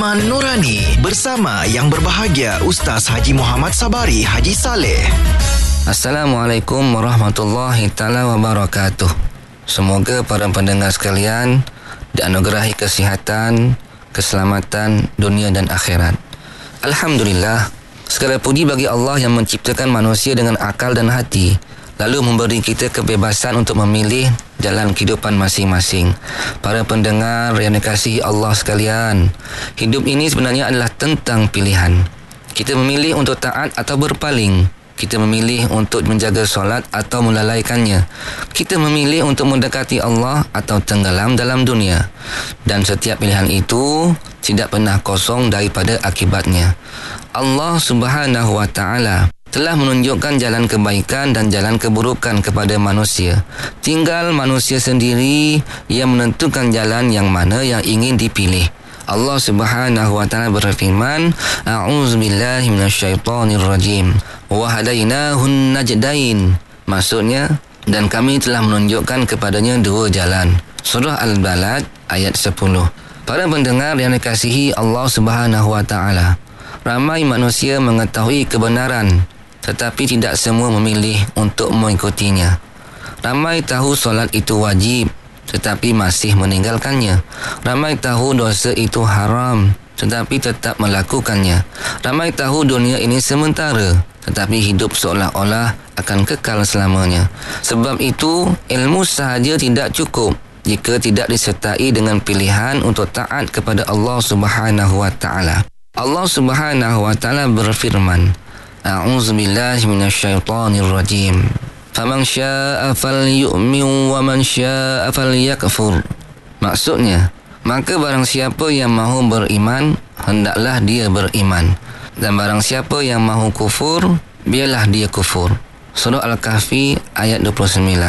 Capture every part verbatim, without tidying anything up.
Iman Nurani bersama yang berbahagia Ustaz Haji Muhammad Sabari Haji Saleh. Assalamualaikum warahmatullahi taala wabarakatuh. Semoga para pendengar sekalian dianugerahi kesihatan, keselamatan dunia dan akhirat. Alhamdulillah, segala puji bagi Allah yang menciptakan manusia dengan akal dan hati, lalu memberi kita kebebasan untuk memilih jalan kehidupan masing-masing. Para pendengar yang dikasihi Allah sekalian, hidup ini sebenarnya adalah tentang pilihan. Kita memilih untuk taat atau berpaling. Kita memilih untuk menjaga solat atau melalaikannya. Kita memilih untuk mendekati Allah atau tenggelam dalam dunia. Dan setiap pilihan itu tidak pernah kosong daripada akibatnya. Allah Subhanahu wa taala telah menunjukkan jalan kebaikan dan jalan keburukan kepada manusia. Tinggal manusia sendiri yang menentukan jalan yang mana yang ingin dipilih. Allah Subhanahu wa taala berfirman, A'udzubillahi minasyaitonirrajim. Wa hadainahun najdain. Maksudnya, dan kami telah menunjukkan kepadanya dua jalan. Surah Al-Balad ayat sepuluh. Para pendengar yang dikasihi Allah Subhanahu wa taala, ramai manusia mengetahui kebenaran, tetapi tidak semua memilih untuk mengikutinya. Ramai tahu solat itu wajib, tetapi masih meninggalkannya. Ramai tahu dosa itu haram, tetapi tetap melakukannya. Ramai tahu dunia ini sementara, tetapi hidup seolah-olah akan kekal selamanya. Sebab itu, ilmu sahaja tidak cukup jika tidak disertai dengan pilihan untuk taat kepada Allah Subhanahu wa taala. Allah Subhanahu wa taala berfirman, A'udzubillahi minasyaitonirrajim. Faman syaa'a falyu'min wa man syaa'a falyakfur. Maksudnya, maka barang siapa yang mahu beriman, hendaklah dia beriman. Dan barang siapa yang mahu kufur, biarlah dia kufur. Surah Al-Kahfi ayat dua puluh sembilan.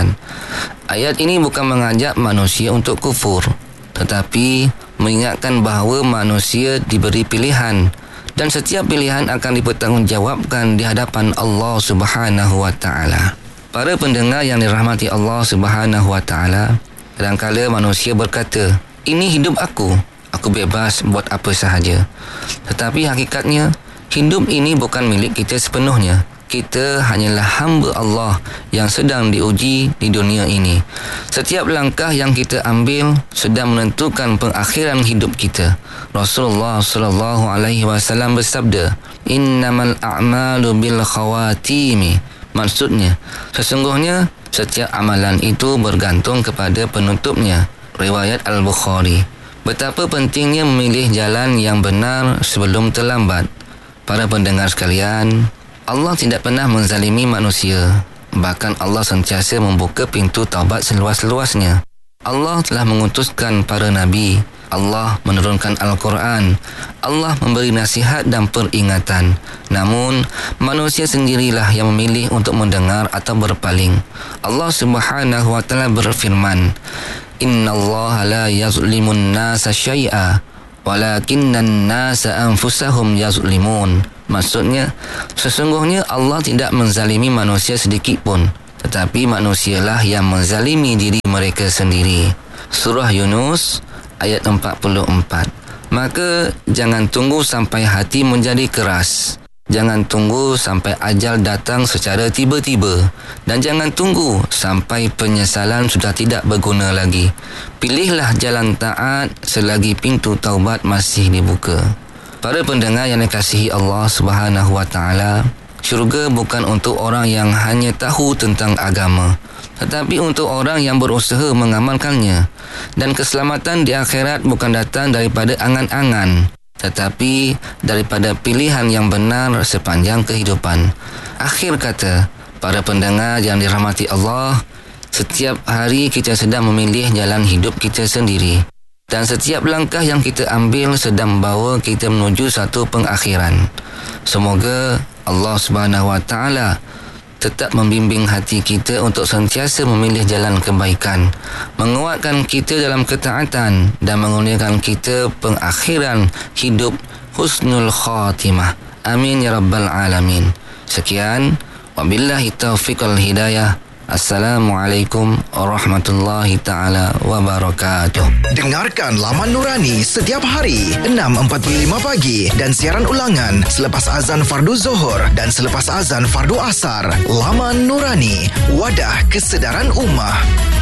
Ayat ini bukan mengajak manusia untuk kufur, tetapi mengingatkan bahawa manusia diberi pilihan dan setiap pilihan akan dipertanggungjawabkan di hadapan Allah Subhanahu wa taala. Para pendengar yang dirahmati Allah Subhanahu wa taala, kadang-kala manusia berkata, "Ini hidup aku, aku bebas buat apa sahaja." Tetapi hakikatnya, hidup ini bukan milik kita sepenuhnya. Kita hanyalah hamba Allah yang sedang diuji di dunia ini. Setiap langkah yang kita ambil sedang menentukan pengakhiran hidup kita. Rasulullah sallallahu alaihi wasallam bersabda, "Innamal a'malu bil khawatimi." Maksudnya, sesungguhnya setiap amalan itu bergantung kepada penutupnya. Riwayat Al-Bukhari. Betapa pentingnya memilih jalan yang benar sebelum terlambat. Para pendengar sekalian, Allah tidak pernah menzalimi manusia. Bahkan Allah sentiasa membuka pintu taubat seluas-luasnya. Allah telah mengutuskan para nabi. Allah menurunkan Al-Quran. Allah memberi nasihat dan peringatan. Namun, manusia sendirilah yang memilih untuk mendengar atau berpaling. Allah Subhanahu wa taala berfirman, "Inna Allah la yazlimun nasa syai'a, walakinnan nasa anfusahum yazlimun." Maksudnya, sesungguhnya Allah tidak menzalimi manusia sedikit pun, tetapi manusialah yang menzalimi diri mereka sendiri. Surah Yunus ayat empat puluh empat. Maka jangan tunggu sampai hati menjadi keras. Jangan tunggu sampai ajal datang secara tiba-tiba. Dan jangan tunggu sampai penyesalan sudah tidak berguna lagi. Pilihlah jalan taat selagi pintu taubat masih dibuka. Para pendengar yang dikasihi Allah Subhanahu wa taala, syurga bukan untuk orang yang hanya tahu tentang agama, tetapi untuk orang yang berusaha mengamalkannya. Dan keselamatan di akhirat bukan datang daripada angan-angan, tetapi daripada pilihan yang benar sepanjang kehidupan. Akhir kata, para pendengar yang dirahmati Allah, setiap hari kita sedang memilih jalan hidup kita sendiri. Dan setiap langkah yang kita ambil sedang membawa kita menuju satu pengakhiran. Semoga Allah Subhanahu wa taala tetap membimbing hati kita untuk sentiasa memilih jalan kebaikan, menguatkan kita dalam ketaatan dan mengurniakan kita pengakhiran hidup husnul khatimah. Amin ya rabbal alamin. Sekian, wabillahi taufiq wal hidayah. Assalamualaikum warahmatullahi taala wabarakatuh. Dengarkan Laman Nurani setiap hari enam empat puluh lima pagi dan siaran ulangan selepas azan fardu Zuhur dan selepas azan fardu Asar. Laman Nurani, wadah kesedaran ummah.